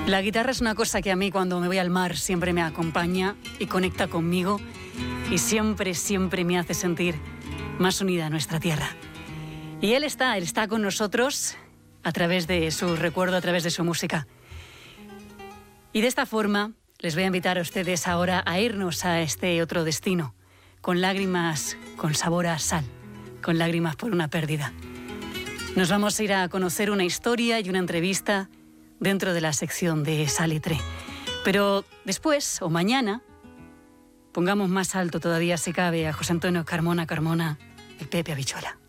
La guitarra es una cosa que a mí cuando me voy al mar siempre me acompaña y conecta conmigo y siempre me hace sentir más unida a nuestra tierra. Y él está con nosotros a través de su recuerdo, a través de su música. Y de esta forma les voy a invitar a ustedes ahora a irnos a este otro destino, con lágrimas, con sabor a sal, con lágrimas por una pérdida. Nos vamos a ir a conocer una historia y una entrevista dentro de la sección de Salitre. Pero después, o mañana, pongamos más alto todavía si cabe a José Antonio Carmona, el Pepe Habichuela.